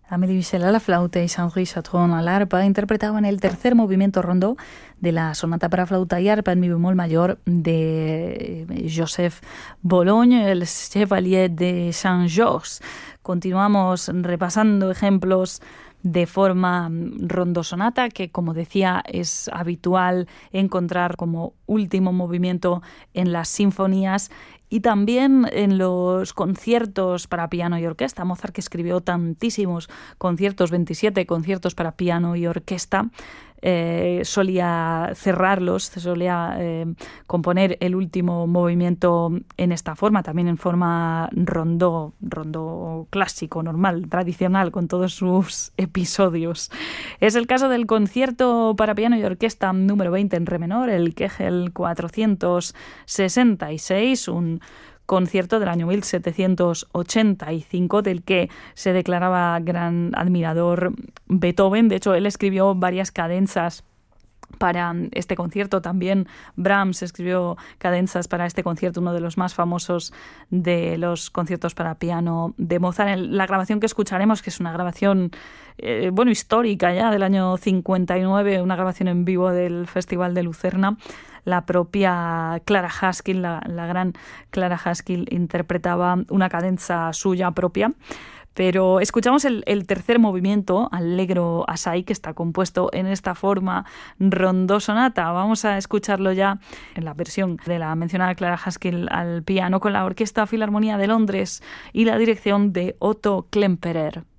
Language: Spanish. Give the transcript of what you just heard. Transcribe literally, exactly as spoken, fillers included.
Amélie Bichel a la flauta y Jean-Henri Chatron a la arpa interpretaban el tercer movimiento rondó de la sonata para flauta y arpa en mi bemol mayor de Joseph Bologne, el Chevalier de Saint-Georges. Continuamos repasando ejemplos de forma rondosonata, que, como decía, es habitual encontrar como último movimiento en las sinfonías y también en los conciertos para piano y orquesta. Mozart, que escribió tantísimos conciertos, veintisiete conciertos para piano y orquesta, eh, solía cerrarlos, solía eh, componer el último movimiento en esta forma, también en forma rondó, rondó clásico, normal, tradicional, con todos sus episodios. Es el caso del concierto para piano y orquesta número veinte en re menor, el Kegel cuatrocientos sesenta y seis, un concierto del año mil setecientos ochenta y cinco, del que se declaraba gran admirador Beethoven. De hecho, él escribió varias cadenzas para este concierto. También Brahms escribió cadenzas para este concierto, uno de los más famosos de los conciertos para piano de Mozart. La grabación que escucharemos, que es una grabación eh, bueno, histórica ya, del año cincuenta y nueve, una grabación en vivo del Festival de Lucerna. La propia Clara Haskell, la, la gran Clara Haskell, interpretaba una cadenza suya propia. Pero escuchamos el, el tercer movimiento, Allegro Assai, que está compuesto en esta forma rondó-sonata. Vamos a escucharlo ya en la versión de la mencionada Clara Haskell al piano, con la Orquesta Filarmonía de Londres y la dirección de Otto Klemperer.